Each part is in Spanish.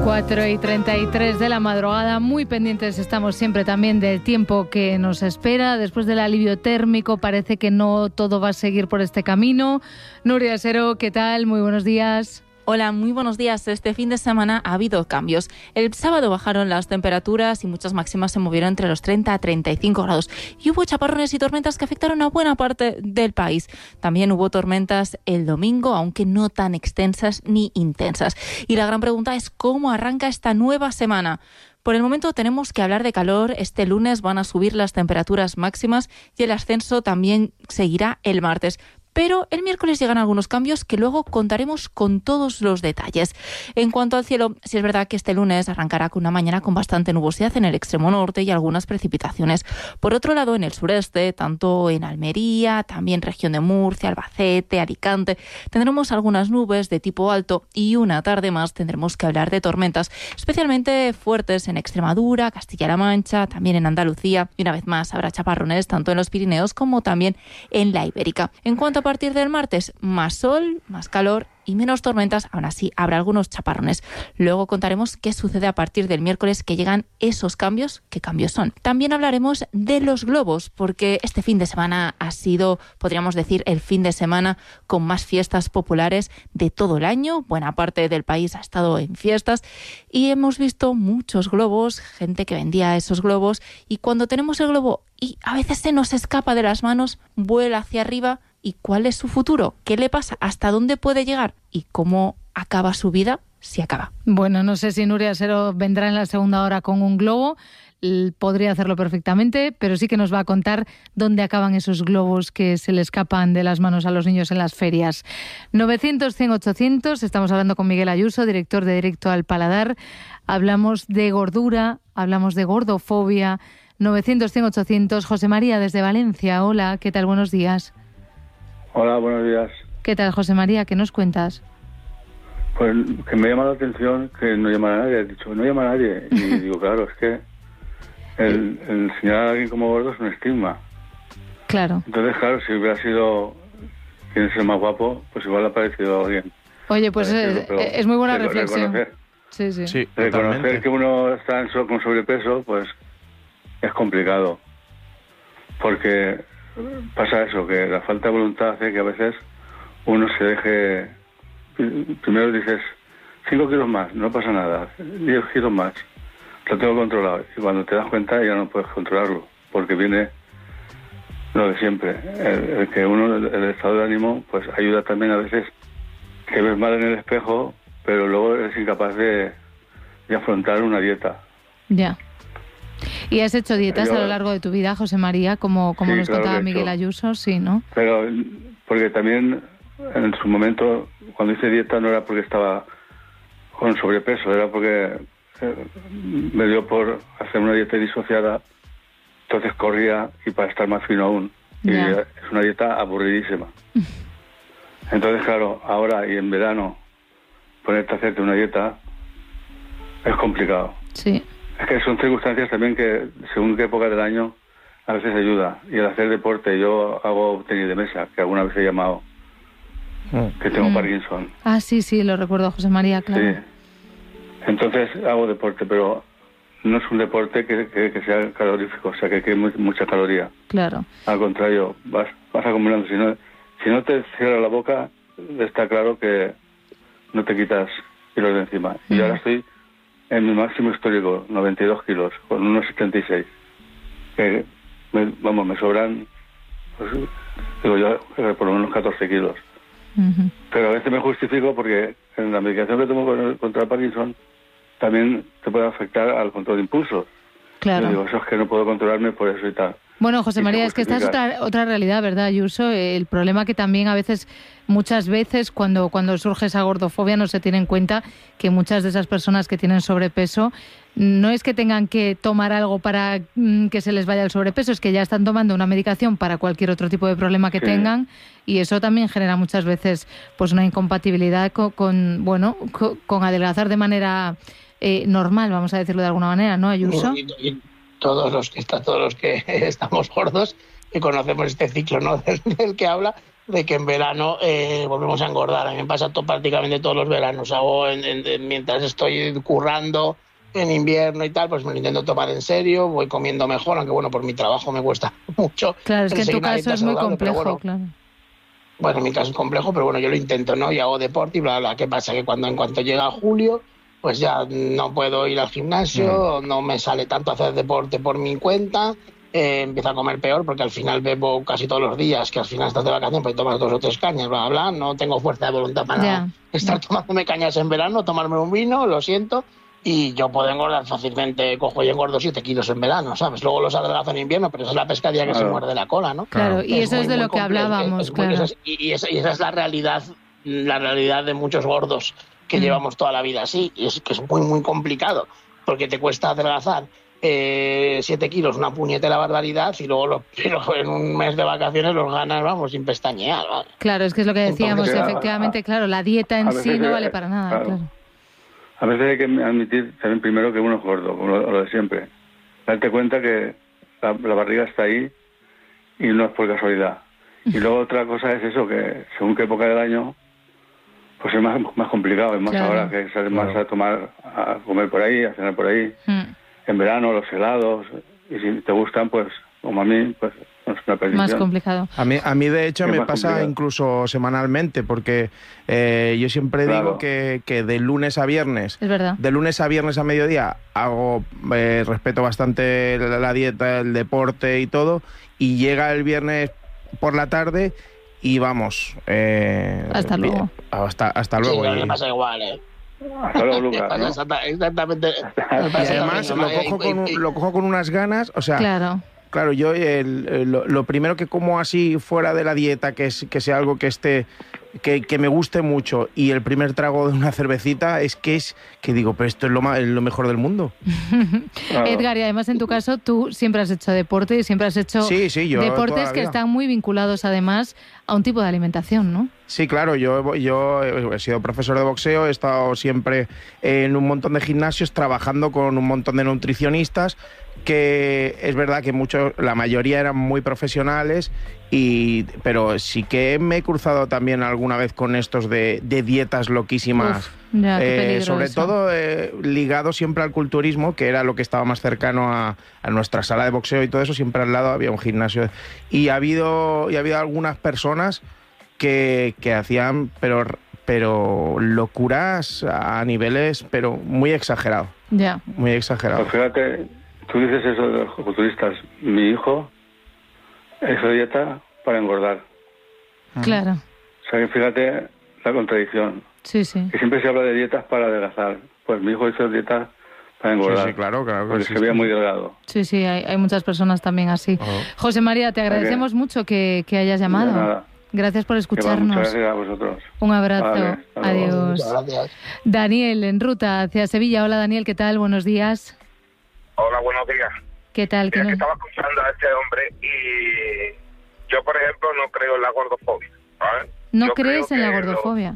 4:33 de la madrugada, muy pendientes estamos siempre también del tiempo que nos espera. Después del alivio térmico parece que no todo va a seguir por este camino. Nuria Asero, ¿qué tal? Muy buenos días. Hola, muy buenos días. Este fin de semana ha habido cambios. El sábado bajaron las temperaturas y muchas máximas se movieron entre los 30 a 35 grados. Y hubo chaparrones y tormentas que afectaron a buena parte del país. También hubo tormentas el domingo, aunque no tan extensas ni intensas. Y la gran pregunta es ¿cómo arranca esta nueva semana? Por el momento tenemos que hablar de calor. Este lunes van a subir las temperaturas máximas y el ascenso también seguirá el martes. Pero el miércoles llegan algunos cambios que luego contaremos con todos los detalles. En cuanto al cielo, sí es verdad que este lunes arrancará con una mañana con bastante nubosidad en el extremo norte y algunas precipitaciones. Por otro lado, en el sureste, tanto en Almería, también región de Murcia, Albacete, Alicante, tendremos algunas nubes de tipo alto y una tarde más tendremos que hablar de tormentas, especialmente fuertes en Extremadura, Castilla-La Mancha, también en Andalucía. Y una vez más habrá chaparrones tanto en los Pirineos como también en la Ibérica. En cuanto a partir del martes, más sol, más calor y menos tormentas, aún así habrá algunos chaparrones. Luego contaremos qué sucede a partir del miércoles que llegan esos cambios, qué cambios son. También hablaremos de los globos, porque este fin de semana ha sido, podríamos decir, el fin de semana con más fiestas populares de todo el año. Buena parte del país ha estado en fiestas y hemos visto muchos globos, gente que vendía esos globos, y cuando tenemos el globo y a veces se nos escapa de las manos, vuela hacia arriba. ¿Y cuál es su futuro? ¿Qué le pasa? ¿Hasta dónde puede llegar? ¿Y cómo acaba su vida si acaba? Bueno, no sé si Nuria Asero vendrá en la segunda hora con un globo. Podría hacerlo perfectamente, pero sí que nos va a contar dónde acaban esos globos que se le escapan de las manos a los niños en las ferias. 900-100-800, estamos hablando con Miguel Ayuso, director de Directo al Paladar. Hablamos de gordura, hablamos de gordofobia. 900-100-800, José María desde Valencia. Hola, ¿qué tal? Buenos días. Hola, buenos días. ¿Qué tal, José María? ¿Qué nos cuentas? Pues que me llama la atención que no llama a nadie. He dicho, no llama a nadie. Y digo, claro, es que el señalar a alguien como gordo es un estigma. Claro. Entonces, claro, si hubiera sido quién es el más guapo, pues igual le ha parecido bien. Oye, pues es muy buena reflexión. Reconocer que uno está con sobrepeso, pues es complicado. Porque pasa eso, que la falta de voluntad hace que a veces uno se deje. Primero dices 5 kilos más, no pasa nada, 10 kilos más, lo tengo controlado, y cuando te das cuenta ya no puedes controlarlo, porque viene lo de siempre, el que uno, el estado de ánimo, pues ayuda también a veces que ves mal en el espejo, pero luego eres incapaz de afrontar una dieta. Ya. ¿Y has hecho dietas a lo largo de tu vida, José María, como sí, nos contaba Miguel Ayuso? Sí, ¿no? Pero porque también en su momento, cuando hice dieta, no era porque estaba con sobrepeso, era porque me dio por hacer una dieta disociada, entonces corría y para estar más fino aún. Y es una dieta aburridísima. Entonces, claro, ahora y en verano, ponerte a hacerte una dieta es complicado. Sí. Es que son circunstancias también que, según qué época del año, a veces ayuda. Y el hacer deporte, yo hago tenis de mesa, que alguna vez he llamado, que tengo Parkinson. Ah, sí, lo recuerdo, José María, claro. Sí. Entonces hago deporte, pero no es un deporte que sea calorífico, o sea, que queme mucha caloría. Claro. Al contrario, vas acumulando. Si no te cierras la boca, está claro que no te quitas kilos de encima. Y ahora estoy en mi máximo histórico, 92 kilos, con unos 76. Que me sobran, pues, digo yo, por lo menos 14 kilos. Pero a veces me justifico porque en la medicación que tomo contra el Parkinson también te puede afectar al control de impulsos. Claro. Yo digo, eso es que no puedo controlarme por eso y tal. Bueno, José María, es que esta es otra realidad, ¿verdad, Ayuso? El problema que también a veces, muchas veces, cuando surge esa gordofobia, no se tiene en cuenta que muchas de esas personas que tienen sobrepeso no es que tengan que tomar algo para que se les vaya el sobrepeso, es que ya están tomando una medicación para cualquier otro tipo de problema que tengan, y eso también genera muchas veces pues una incompatibilidad con adelgazar de manera normal, vamos a decirlo de alguna manera, ¿no, Ayuso? Todos los que estamos gordos, que conocemos este ciclo, ¿no? del que habla, de que en verano volvemos a engordar. A mí me pasa prácticamente todos los veranos. Hago mientras estoy currando en invierno y tal, pues me lo intento tomar en serio, voy comiendo mejor, aunque bueno, por mi trabajo me cuesta mucho. Claro, es que en tu caso es muy complejo, bueno, claro. Bueno, en mi caso es complejo, pero bueno, yo lo intento, ¿no? Y hago deporte y bla, bla. ¿Qué pasa? Que en cuanto llega julio, pues ya no puedo ir al gimnasio, no me sale tanto hacer deporte por mi cuenta, empiezo a comer peor porque al final bebo casi todos los días, que al final estás de vacaciones, pues tomas 2 o 3 cañas, bla, bla, no tengo fuerza de voluntad para estar tomándome cañas en verano, tomarme un vino, lo siento, y yo puedo engordar fácilmente, cojo y engordo 7 kilos en verano, ¿sabes? Luego los adelgazo en invierno, pero esa es la pescadilla que se muerde la cola, ¿no? Claro, y eso es de lo que hablábamos, claro. Y esa es la realidad de muchos gordos que llevamos toda la vida así, y es que es muy, muy complicado, porque te cuesta adelgazar 7 kilos, una puñetera barbaridad, y luego en un mes de vacaciones los ganas, vamos, sin pestañear, ¿vale? Claro, es que es lo que decíamos, efectivamente, claro, la dieta en sí no vale para nada, claro. A veces hay que admitir también primero que uno es gordo, como lo de siempre. Darte cuenta que la barriga está ahí y no es por casualidad. Y luego otra cosa es eso, que según qué época del año, pues es más complicado, es más ahora que sales más a comer por ahí, a cenar por ahí. En verano los helados, y si te gustan, pues como a mí, pues no es una perdición. Más complicado. A mí de hecho me pasa complicado. Incluso semanalmente, porque yo siempre digo que de lunes a viernes, es verdad, de lunes a viernes a mediodía respeto bastante la dieta, el deporte y todo, y llega el viernes por la tarde y vamos. Hasta luego. Hasta luego. Sí, me pasa igual, Hasta luego, Lucas. Exactamente. Y además lo cojo con unas ganas, o sea. Claro, yo lo primero que como así fuera de la dieta, que sea algo que me guste mucho, y el primer trago de una cervecita es que digo, pero esto es lo mejor del mundo. Edgar, y además en tu caso tú siempre has hecho deporte y siempre has hecho deportes que están muy vinculados además a un tipo de alimentación, ¿no? Sí, claro, yo he sido profesor de boxeo, he estado siempre en un montón de gimnasios trabajando con un montón de nutricionistas, que es verdad que la mayoría eran muy profesionales, pero sí que me he cruzado también alguna vez con estos de dietas loquísimas. Sobre todo ligado siempre al culturismo, que era lo que estaba más cercano a nuestra sala de boxeo y todo eso. Siempre al lado había un gimnasio, y ha habido algunas personas que hacían pero locuras a niveles pero muy exagerados. Muy exagerados. Pues fíjate, tú dices eso de los culturistas. Mi hijo hizo dieta para engordar. Claro. O sea, que fíjate la contradicción. Sí. Que siempre se habla de dietas para adelgazar. Pues mi hijo hizo dieta para engordar. Sí, claro. Porque se veía muy delgado. Sí, hay muchas personas también así. José María, te agradecemos mucho que hayas llamado. Nada. Gracias por escucharnos. Muchas gracias a vosotros. Un abrazo. Vale, adiós. Gracias. Daniel, en ruta hacia Sevilla. Hola, Daniel, ¿qué tal? Buenos días. Hola, buenos días. ¿Qué tal? Que estaba escuchando a este hombre y yo, por ejemplo, no creo en la gordofobia. ¿Vale? ¿No crees en la gordofobia?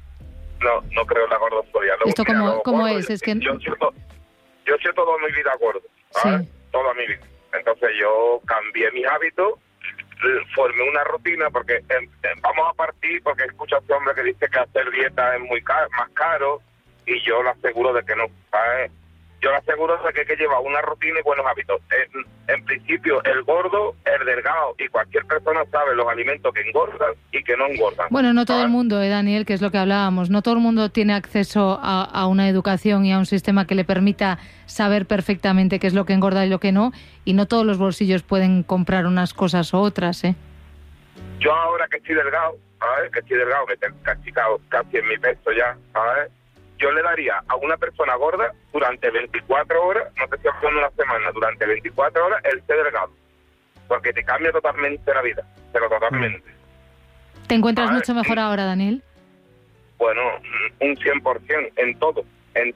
No creo en la gordofobia. ¿Esto cómo es? Es que... Yo he sido toda mi vida gordo, ¿vale? Sí. Toda mi vida. Entonces yo cambié mis hábitos, formé una rutina, porque vamos a partir, porque escucho a este hombre que dice que hacer dieta es más caro, y yo le aseguro de que no, ¿sabes? Yo le aseguro de que hay que llevar una rutina y buenos hábitos. En principio, el gordo, el delgado y cualquier persona sabe los alimentos que engordan y que no engordan. Bueno, no todo el mundo, Daniel, que es lo que hablábamos. No todo el mundo tiene acceso a una educación y a un sistema que le permita saber perfectamente qué es lo que engorda y lo que no. Y no todos los bolsillos pueden comprar unas cosas u otras, ¿eh? Yo ahora que estoy delgado, ¿sabes? Que tengo casi en mi peso ya, ¿sabes? Yo le daría a una persona gorda durante 24 horas, no te estoy hablando una semana, durante 24 horas el ser delgado. Porque te cambia totalmente la vida, pero totalmente. ¿Te encuentras mucho mejor ahora, Daniel? Bueno, un 100% en todo.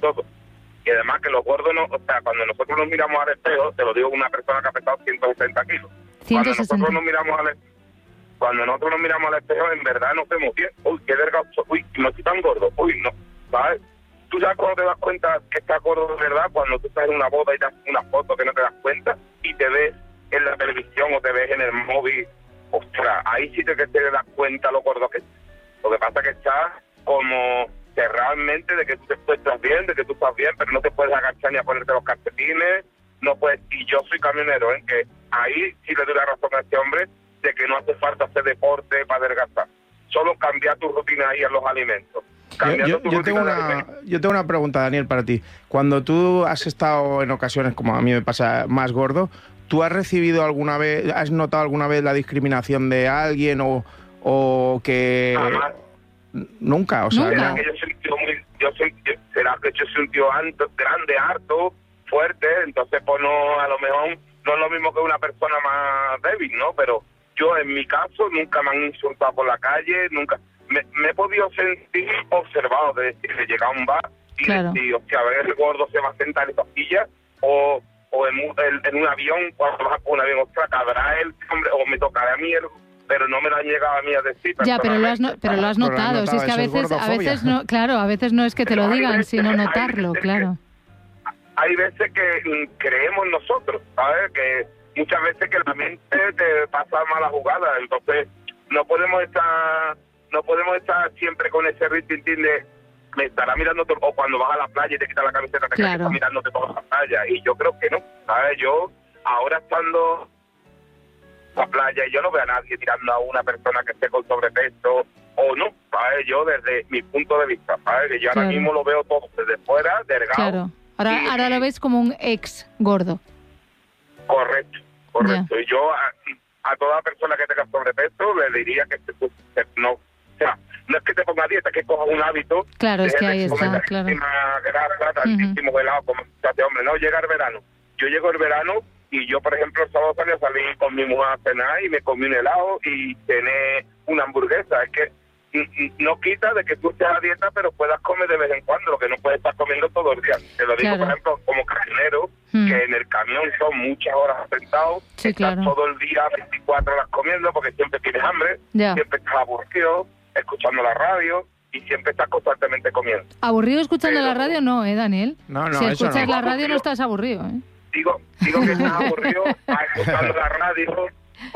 Y además que los gordos, cuando nosotros nos miramos al espejo, te lo digo una persona que ha pesado 160 kilos. 160. Cuando nosotros nos miramos al espejo, en verdad nos vemos bien. Uy, qué delgado, uy, no estoy tan gordo, uy, no. ¿Sabes? Tú sabes cuando te das cuenta que estás gordo de verdad, cuando tú estás en una boda y te haces una foto que no te das cuenta y te ves en la televisión o te ves en el móvil ostras, ahí sí te das cuenta lo gordo que es. Lo que pasa es que estás como realmente de que tú estás bien, de que tú estás bien, pero no te puedes agachar ni a ponerte los calcetines, no puedes. Y yo soy camionero, en que ahí sí le doy la razón a este hombre de que no hace falta hacer deporte para adelgazar. Solo cambiar tu rutina ahí en los alimentos. Yo tengo una pregunta, Daniel, para ti. Cuando tú has estado en ocasiones, como a mí me pasa, más gordo, ¿tú has recibido alguna vez, has notado alguna vez la discriminación de alguien o que... Jamás. Nunca, o sea... ¿Nunca? No. Que será que yo soy un tío grande, harto, fuerte, entonces pues no, a lo mejor no es lo mismo que una persona más débil, ¿no? Pero yo en mi caso nunca me han insultado por la calle, nunca... Me he podido sentir observado, de decir, de llegar a un bar y decir, hostia, a ver, el gordo se va a sentar en esta silla, o en un avión, cuando vas a un avión, ostras, cabrá él, hombre, o me tocará a mí, pero no me lo han llegado a mí a decir. Ya, pero lo has notado, si es que a veces no, claro, a veces no es que te lo digan, sino notarlo, claro. Hay veces que creemos nosotros, ¿sabes? Que muchas veces que la mente te pasa mala jugada, entonces no podemos estar siempre con ese rintintín de me estará mirando o cuando vas a la playa y te quitas la camiseta te está mirándote toda la playa, y yo creo que no, ¿sabes? Yo ahora estando en la playa y yo no veo a nadie tirando a una persona que esté con sobrepeso o no, ¿sabes? Yo desde mi punto de vista, ¿sabes? Que yo ahora mismo lo veo todo desde fuera, delgado. Claro, ahora lo ves como un ex gordo. Correcto. Yeah. Y yo a toda persona que tenga sobrepeso le diría que no, o sea, no es que te ponga dieta, que coja un hábito. Claro, es que ahí está, claro. Grasa, tantísimos helados, como este hombre, no llega el verano. Yo llego el verano y yo, por ejemplo, el sábado salí con mi mujer a cenar y me comí un helado y cené una hamburguesa. Es que no quita de que tú estés a dieta, pero puedas comer de vez en cuando, lo que no puedes estar comiendo todo el día. Te lo digo, por ejemplo, como camionero, que en el camión son muchas horas sentados, estás todo el día 24 horas comiendo porque siempre tienes hambre, siempre estás aburrido, escuchando la radio y siempre estás constantemente comiendo. ¿Aburrido escuchando la radio? No, Daniel? No, si escuchas la radio no estás aburrido, Digo que estás aburrido, escuchando la radio,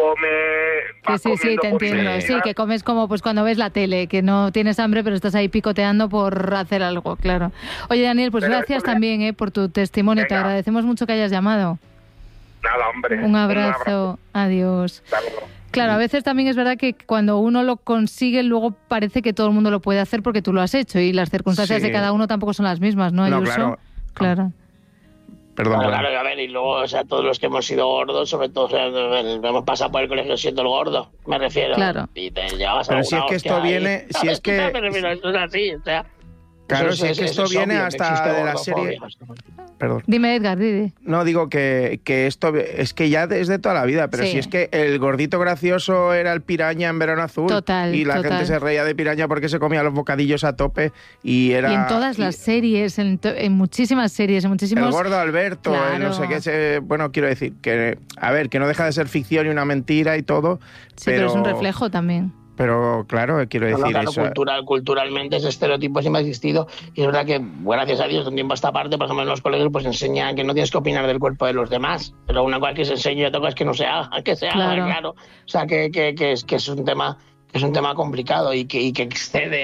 sí, te entiendo. Sí, que comes como pues cuando ves la tele, que no tienes hambre, pero estás ahí picoteando por hacer algo, claro. Oye, Daniel, pues gracias también por tu testimonio. Te agradecemos mucho que hayas llamado. Nada, hombre. Un abrazo. Adiós. Claro, a veces también es verdad que cuando uno lo consigue, luego parece que todo el mundo lo puede hacer porque tú lo has hecho y las circunstancias de cada uno tampoco son las mismas, ¿no, Ayuso? Claro. Perdón. Claro, a ver, y luego, o sea, todos los que hemos sido gordos, sobre todo, o sea, hemos pasado por el colegio siendo el gordo, me refiero. Claro. Y te llevas pero si es que esto viene, si es que... Me refiero, esto es así, o sea... Claro, si es que esto viene hasta de la serie... Perdón. Dime, Edgar, dime. No, digo que esto es que ya es de toda la vida, pero si es que el gordito gracioso era el Piraña en Verano Azul. Total, y la gente se reía de Piraña porque se comía los bocadillos a tope y era... Y en todas las series, en muchísimas series, en muchísimos... El gordo Alberto, no sé qué... bueno, quiero decir que, a ver, que no deja de ser ficción y una mentira y todo, sí, pero es un reflejo también. Pero claro, quiero decir eso. Culturalmente ese estereotipo siempre ha existido y es verdad que, gracias a Dios, de un tiempo a esta parte, por ejemplo, en los colegios pues enseñan que no tienes que opinar del cuerpo de los demás, pero una cosa que se enseña y otra cosa es que no se haga, que se haga, claro. O sea, que es un tema... Es un tema complicado y que excede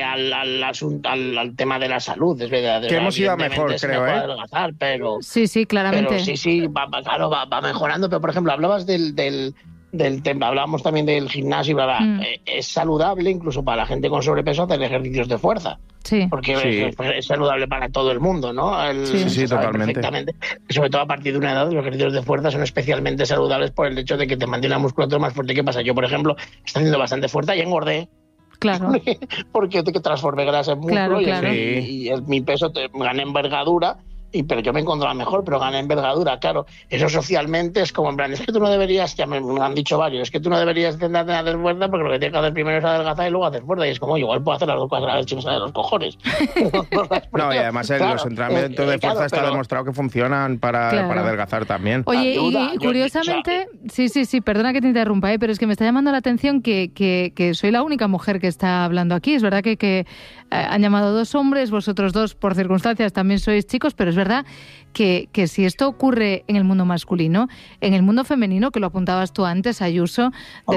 al tema de la salud. Es verdad. Que hemos ido a mejor, creo, adelgazar, pero... Sí, claramente. Pero sí, va mejorando. Pero, por ejemplo, hablabas del tema, hablábamos también del gimnasio, bla, bla. Es saludable incluso para la gente con sobrepeso hacer ejercicios de fuerza. Sí. Porque es saludable para todo el mundo, ¿no? Sí, totalmente. Perfectamente. Sobre todo a partir de una edad, los ejercicios de fuerza son especialmente saludables por el hecho de que te mantiene la musculatura más fuerte. ¿Qué pasa? Yo, por ejemplo, estoy haciendo bastante fuerza y engordé. Claro. Porque transformé grasa en músculo y mi peso gané envergadura. Pero yo me encontraba mejor, pero gané envergadura, claro. Eso socialmente es como en plan, es que tú no deberías, ya me han dicho varios, es que tú no deberías intentarte hacer fuerza porque lo que tienes que hacer primero es adelgazar y luego hacer fuerza. Y es como, igual puedo hacer las dos cosas a la vez sin salir de los cojones. No, y además los entrenamientos de fuerza está demostrado que funcionan para adelgazar también. Oye, y curiosamente, sí, perdona que te interrumpa, pero es que me está llamando la atención que soy la única mujer que está hablando aquí. Es verdad que han llamado dos hombres, vosotros dos por circunstancias también sois chicos, pero es verdad que si esto ocurre en el mundo masculino, en el mundo femenino, que lo apuntabas tú antes, Ayuso,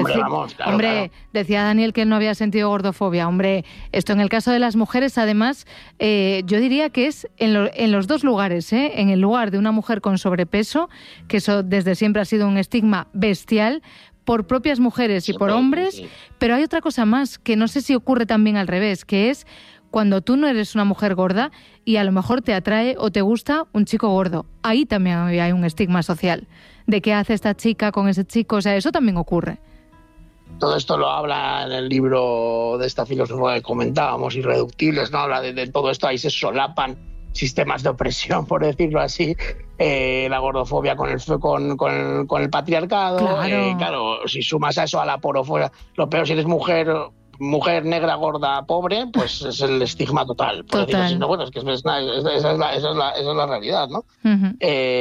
decía Daniel que él no había sentido gordofobia. Hombre, esto en el caso de las mujeres, además, yo diría que es en los dos lugares, en el lugar de una mujer con sobrepeso, que eso desde siempre ha sido un estigma bestial, por propias mujeres y por hombres, pero hay otra cosa más, que no sé si ocurre también al revés, que es cuando tú no eres una mujer gorda y a lo mejor te atrae o te gusta un chico gordo. Ahí también hay un estigma social de qué hace esta chica con ese chico, o sea, eso también ocurre. Todo esto lo habla en el libro de esta filósofa que comentábamos, Irreductibles, ¿no? Habla de todo esto, ahí se solapan sistemas de opresión, por decirlo así, la gordofobia con el patriarcado. Claro, si sumas a eso a la porofobia, lo peor si eres mujer negra, gorda, pobre, pues es el estigma total. Por decirlo así, no, bueno, es que esa es la realidad, ¿no? Uh-huh.